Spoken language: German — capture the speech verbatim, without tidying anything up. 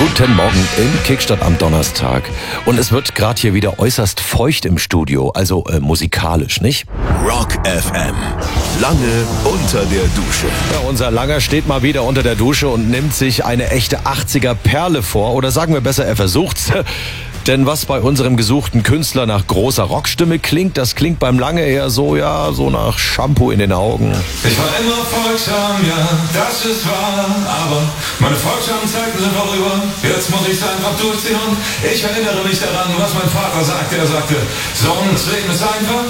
Guten Morgen im Kickstart am Donnerstag. Und es wird gerade hier wieder äußerst feucht im Studio, also äh, musikalisch, nicht? Rock F M. Lange unter der Dusche. Ja, unser Langer steht mal wieder unter der Dusche und nimmt sich eine echte achtziger-Perle vor. Oder sagen wir besser, er versucht's. Denn was bei unserem gesuchten Künstler nach großer Rockstimme klingt, das klingt beim Lange eher so, ja, so nach Shampoo in den Augen. Ich war immer folgsam, ja, das ist wahr, aber meine folgsamen Zeiten sind vorüber. Jetzt muss ich es einfach durchziehen und ich erinnere mich daran, was mein Vater sagte. Er sagte, Sohn, das Leben ist einfach.